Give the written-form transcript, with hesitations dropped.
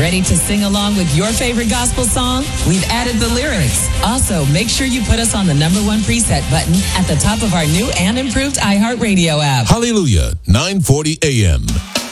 Ready to sing along with your favorite gospel song? We've added the lyrics. Also, make sure you put us on the #1 preset button at the top of our new and improved iHeartRadio app. Hallelujah, 940 AM.